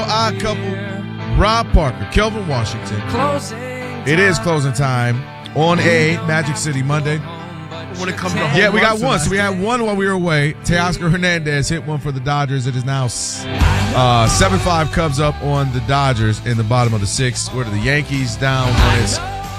Odd couple, Rob Parker, Kelvin Washington. It is closing time on a Magic City Monday. When it comes to home we got runs, one. So we had one while we were away. Teoscar Hernandez hit one for the Dodgers. It is now 7-5 Cubs up on the Dodgers in the bottom of the sixth. Where are the Yankees down when it's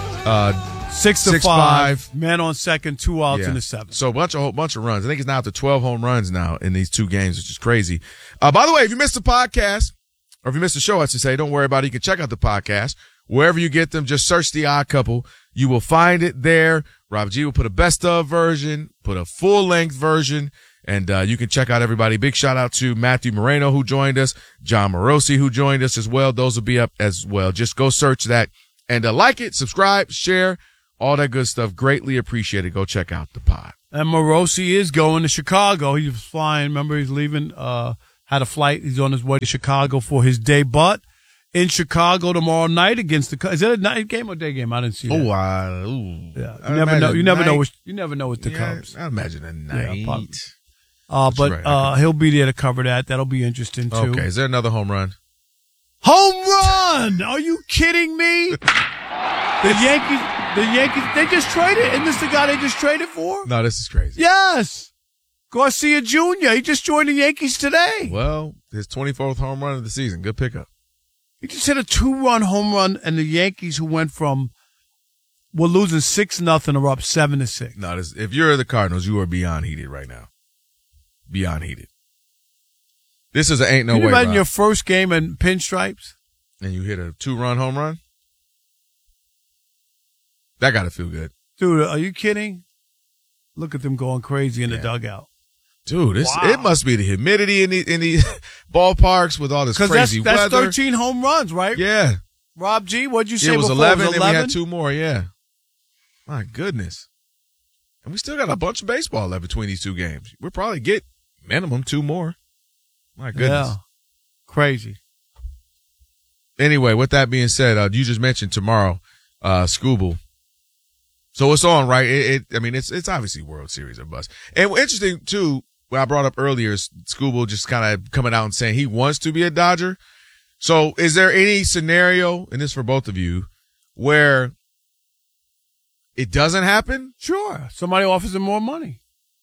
6-5. Man on second, 2 outs in the seventh. So a bunch of runs. I think it's now up to 12 home runs now in these 2 games, which is crazy. By the way, if you missed the podcast, or if you missed the show, I should say, don't worry about it. You can check out the podcast. Wherever you get them, just search The Odd Couple. You will find it there. Rob G will put a best of version, put a full-length version, and you can check out everybody. Big shout-out to Matthew Moreno, who joined us, John Morosi, who joined us as well. Those will be up as well. Just go search that and like it, subscribe, share, all that good stuff. Greatly appreciated. Go check out the pod. And Morosi is going to Chicago. He was flying. Remember, he's leaving, had a flight. He's on his way to Chicago for his debut in Chicago tomorrow night against the Cubs. Is it a night game or day game? I didn't see that. Yeah. You never know. You never know with the Cubs. I imagine a night. Yeah, but he'll be there to cover that. That'll be interesting too. Okay. Is there another home run? Home run! Are you kidding me? The Yankees, they just traded. Isn't this the guy they just traded for? No, this is crazy. Yes. Garcia Jr. He just joined the Yankees today. Well, his 24th home run of the season. Good pickup. He just hit a 2-run home run, and the Yankees, who were losing 6-0, are up 7-6. No, if you're the Cardinals, you are beyond heated right now. Beyond heated. This is ain't no way. Can you imagine your first game in pinstripes? And you hit a 2-run home run? That got to feel good. Dude, are you kidding? Look at them going crazy in the dugout. Dude, it must be the humidity in the ballparks with all this crazy weather. That's 13 home runs, right? Yeah. Rob G, what'd you say it was before? 11, It was 11, and we had 2 more, yeah. My goodness. And we still got a bunch of baseball left between these 2 games. We'll probably get minimum 2 more. My goodness. Yeah. Crazy. Anyway, with that being said, you just mentioned tomorrow, Scooble. So it's on, right? It's obviously World Series or bust. And interesting, too, what I brought up earlier is Scooble just kind of coming out and saying he wants to be a Dodger. So is there any scenario, and this for both of you, where it doesn't happen? Sure. Somebody offers him more money.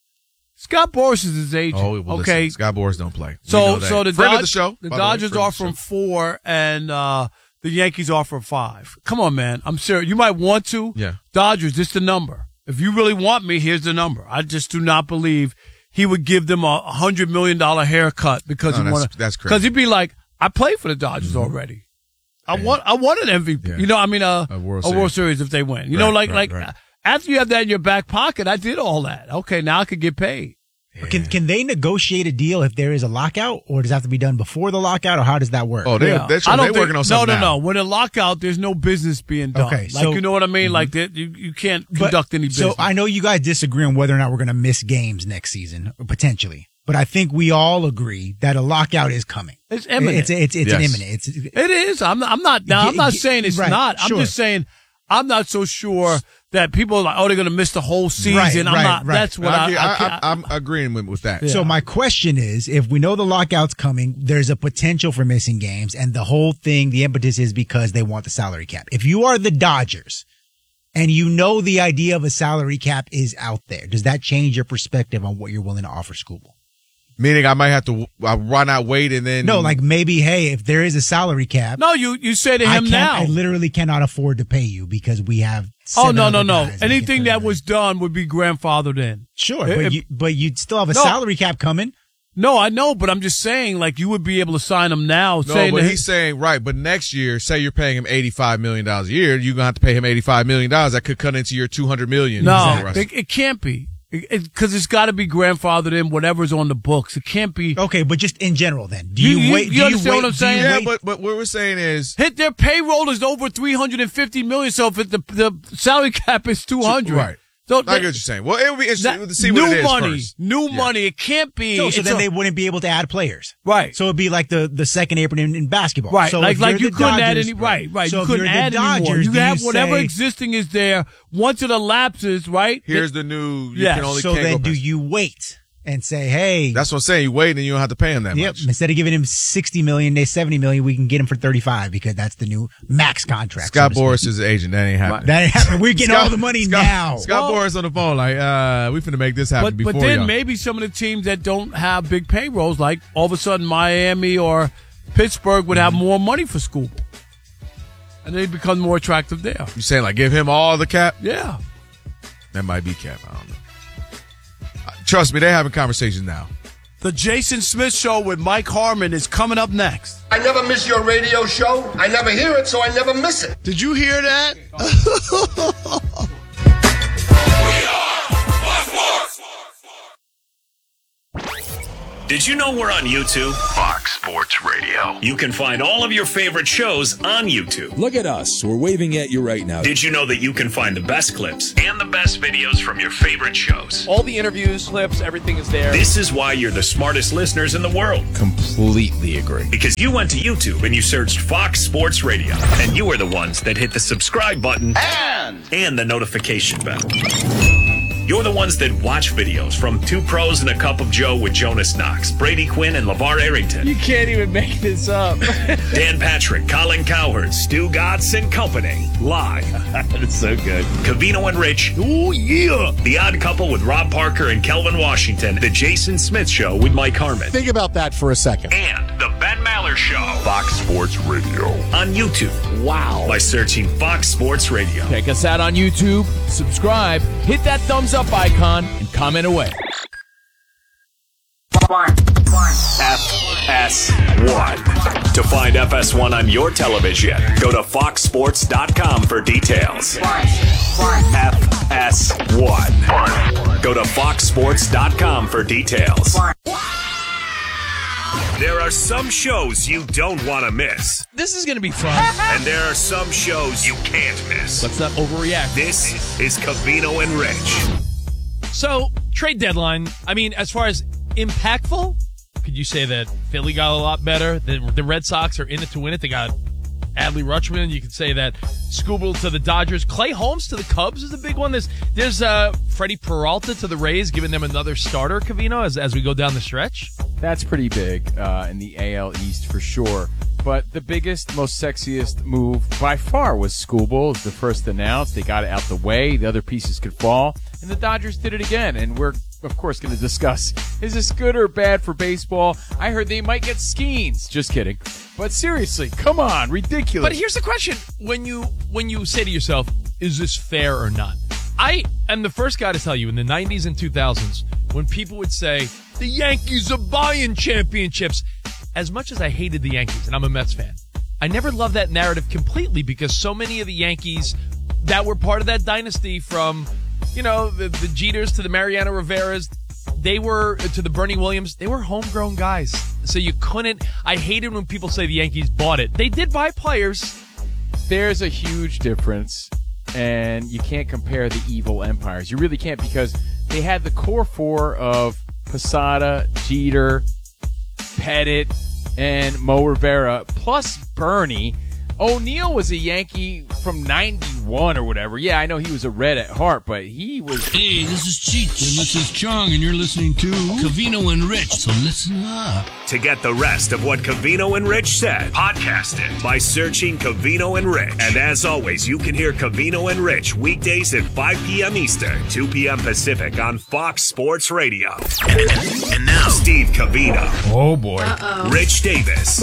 Scott Boras is his agent. Oh, well, okay. Listen, Scott Boras don't play. So the friend of the show. The Dodgers offer him 4, and the Yankees offer 5. Come on, man. I'm serious. You might want to. Yeah. Dodgers, this is the number. If you really want me, here's the number. I just do not believe he would give them a $100 million haircut because that's crazy. Because he'd be like, I played for the Dodgers already. I want an MVP. Yeah. You know, a World Series if they win. You know, like after you have that in your back pocket, I did all that. Okay, now I could get paid. Yeah. Can they negotiate a deal if there is a lockout, or does it have to be done before the lockout, or how does that work? Oh, they're working on something now. No. When a lockout, there's no business being done. Okay, you know what I mean? Like you can't conduct any business. So I know you guys disagree on whether or not we're going to miss games next season, potentially. But I think we all agree that a lockout is coming. It's imminent. It's imminent. It is. I'm not saying it's not. I'm just saying I'm not so sure that people are like, they're going to miss the whole season. That's what I'm agreeing with that. Yeah. So my question is, if we know the lockout's coming, there's a potential for missing games, and the whole thing, the impetus is because they want the salary cap. If you are the Dodgers and you know the idea of a salary cap is out there, does that change your perspective on what you're willing to offer Scooble? Meaning I might have to run out, wait, and then... No, like maybe, hey, if there is a salary cap... No, you say to him now. I literally cannot afford to pay you because we have... No. Anything that was done would be grandfathered in. Sure, but you'd still have a salary cap coming. No, I know, but I'm just saying, like, you would be able to sign him now. No, but he's saying, right, but next year, say you're paying him $85 million a year, you're going to have to pay him $85 million. That could cut into your $200 million. No, it can't be. Because it's got to be grandfathered in whatever's on the books. It can't be. Okay, but just in general then. Do you wait? You understand what I'm saying? Yeah, but what we're saying is. Their payroll is over $350 million, so if the salary cap is $200. Right. So I get what you're saying. Well, it would be interesting to see what it is first. New money. It can't be. So then they wouldn't be able to add players. Right. So it'd be like the second apron in basketball. Right. So like you couldn't add any. Right. So you couldn't add any more. You have whatever existing is there. Once it elapses, right? Here's the new. You can only so then do you wait and say, hey. That's what I'm saying. You wait and you don't have to pay him that much. Instead of giving him $60 million, $70 million, we can get him for $35 because that's the new max contract. Scott Boras is the agent. That ain't happening. That ain't happening. We're getting all the money now. Scott Boras on the phone like, we finna make this happen before But then y'all. maybe some of the teams that don't have big payrolls, like all of a sudden Miami or Pittsburgh would have more money for Scooble. And they become more attractive there. You saying like give him all the cap? Yeah. That might be cap. I don't know. Trust me, they're having conversations now. The Jason Smith Show with Mike Harmon is coming up next. I never miss your radio show. I never hear it, so I never miss it. Did you hear that? Did you know we're on YouTube? Fox Sports Radio. You can find all of your favorite shows on YouTube. Look at us. We're waving at you right now. Did you know that you can find the best clips and the best videos from your favorite shows? All the interviews, clips, everything is there. This is why you're the smartest listeners in the world. Completely agree. Because you went to YouTube and you searched Fox Sports Radio. And you are the ones that hit the subscribe button and the notification bell. You're the ones that watch videos from Two Pros and a Cup of Joe with Jonas Knox, Brady Quinn, and LeVar Arrington. You can't even make this up. Dan Patrick, Colin Cowherd, Stu Gatz and Company. Live. That's so good. Covino and Rich. Oh, yeah. The Odd Couple with Rob Parker and Kelvin Washington. The Jason Smith Show with Mike Harmon. Think about that for a second. And the Ben Maller Show. Fox Sports Radio. On YouTube. Wow. By searching Fox Sports Radio. Check us out on YouTube. Subscribe. Hit that thumbs up icon and comment away. FS1. To find FS1 on your television, go to foxsports.com for details. FS1. Go to foxsports.com for details. There are some shows you don't want to miss. This is going to be fun. And there are some shows you can't miss. Let's not overreact. This is Covino and Rich. So, trade deadline, I mean, as far as impactful, could you say that Philly got a lot better? The Red Sox are in it to win it. They got Adley Rutschman. You could say that Scooble to the Dodgers. Clay Holmes to the Cubs is a big one. There's Freddie Peralta to the Rays, giving them another starter, Covino, as we go down the stretch. That's pretty big in the AL East for sure. But the biggest, most sexiest move by far was Scooble. The first announced. They got it out the way. The other pieces could fall. And the Dodgers did it again. And we're, of course, going to discuss, is this good or bad for baseball? I heard they might get Skeens. Just kidding. But seriously, come on. Ridiculous. But here's the question. When you say to yourself, is this fair or not? I am the first guy to tell you in the 90s and 2000s, when people would say, the Yankees are buying championships, as much as I hated the Yankees, and I'm a Mets fan, I never loved that narrative completely because so many of the Yankees that were part of that dynasty from, you know, the Jeters to the Mariano Riveras, they were, to the Bernie Williams, they were homegrown guys. So you couldn't, I hated when people say the Yankees bought it. They did buy players. There's a huge difference, and you can't compare the evil empires. You really can't, because they had the core four of Posada, Jeter, Pettit, and Mo Rivera, plus Bernie. O'Neill was a Yankee from 91 or whatever. Yeah, I know he was a Red at heart, but he was... Hey, this is Cheech, and this is Chong, and you're listening to Covino and Rich, so listen up. To get the rest of what Covino and Rich said, podcast it by searching Covino and Rich. And as always, you can hear Covino and Rich weekdays at 5 p.m. Eastern, 2 p.m. Pacific on Fox Sports Radio. And now, Steve Covino. Oh, boy. Rich Davis.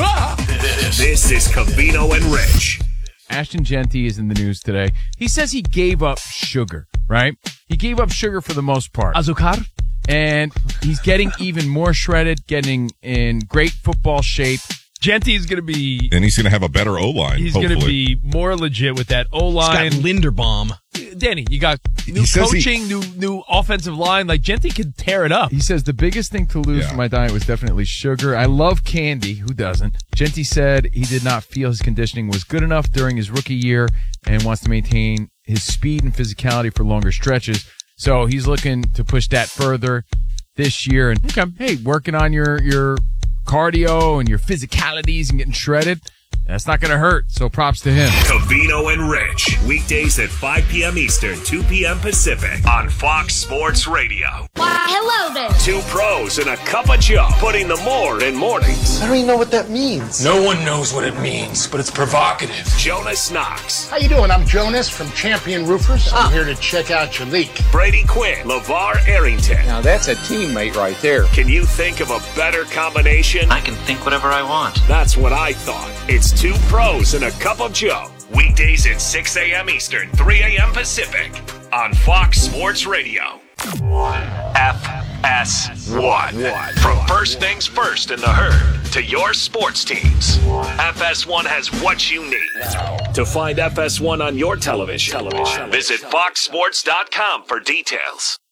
This is Covino and Rich. Ashton Genty is in the news today. He says he gave up sugar, right? He gave up sugar for the most part. Azúcar? And he's getting even more shredded, getting in great football shape. Genty is going to be... And he's going to have a better O-line, He's going to be more legit with that O-line. He's got Linderbaum. Danny, you got new coaching, new offensive line. Like, Genty could tear it up. He says the biggest thing to lose from my diet was definitely sugar. I love candy. Who doesn't? Genty said he did not feel his conditioning was good enough during his rookie year and wants to maintain his speed and physicality for longer stretches. So he's looking to push that further this year. And, hey, working on your cardio and your physicalities and getting shredded, that's not going to hurt, so props to him. Covino and Rich, weekdays at 5 p.m. Eastern, 2 p.m. Pacific on Fox Sports Radio. Why, hello there. Two pros and a cup of Joe, putting the more in mornings. I don't even know what that means. No one knows what it means, but it's provocative. Jonas Knox. How you doing? I'm Jonas from Champion Roofers. I'm here to check out your leak. Brady Quinn. LeVar Arrington. Now that's a teammate right there. Can you think of a better combination? I can think whatever I want. That's what I thought. It's two pros and a cup of Joe. Weekdays at 6 a.m. Eastern, 3 a.m. Pacific on Fox Sports Radio. FS1. From first things first in the herd to your sports teams, FS1 has what you need. To find FS1 on your television, visit foxsports.com for details.